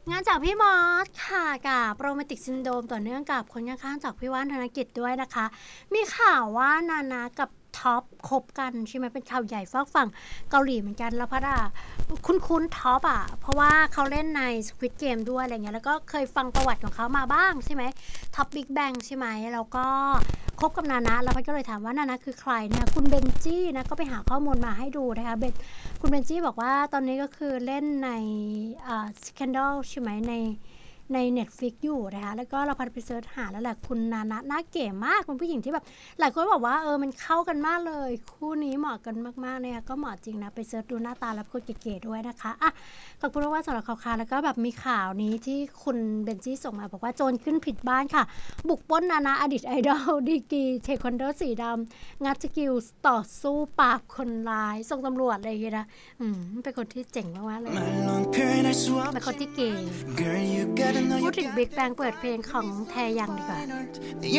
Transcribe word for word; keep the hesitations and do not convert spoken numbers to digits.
งานจากพี่มอสค่ะกับโรแมนติกซินโดรมต่อเนื่องกับคนข้างๆจากพี่ว่านธนกิจด้วยนะคะมีข่าวว่านานากับท็อปคบกันใช่ไหมเป็นข่าวใหญ่ฝากฝั่งเกาหลีเหมือนกันแล้วพัดอ่ะคุ้นๆท็อปอ่ะเพราะว่าเขาเล่นใน Squid Game ด้วยอะไรเงี้ยแล้วก็เคยฟังประวัติของเขามาบ้างใช่ไหมท็อปบิ๊กแบงใช่ไหมแล้วก็คบกับนานาแล้วพัดก็เลยถามว่านานาคือใครเนี่ยคุณเบนจี้นะก็ไปหาข้อมูลมาให้ดูนะคะเบนคุณเบนจี้บอกว่าตอนนี้ก็คือเล่นในอ่า Scandal ใช่ไหมในใน Netflix อยู่นะคะแล้วก็เราพัดไปเสิร์ชหาแล้วแหละคุณนานะน่าเก๋มากเป็นผู้หญิงที่แบบหลายคนบอกว่าเออมันเข้ากันมากเลยคู่นี้เหมาะกันมากๆเนี่ยก็เหมาะจริงนะไปเสิร์ชดูหน้าตาแล้วก็เก๋ๆด้วยนะคะอ่ะขอบคุณมากๆสำหรับข่าวๆแล้วก็แบบมีข่าวนี้ที่คุณเบนจี้ส่งมาบอกว่าโจรขึ้นผิดบ้านค่ะบุกปล้นนานะอดีตไอดอลดีกรีเทควันโดสีดำงัดสกิลต่อสู้ปราบคนร้ายส่งตำรวจอะไรอย่างเงี้ยนะอืมเป็นคนที่เจ๋งมากๆเลยเป็นคนที่เก๋พูดถึงบิ๊กแบงเปิดเพลงของแทยังดีกว่า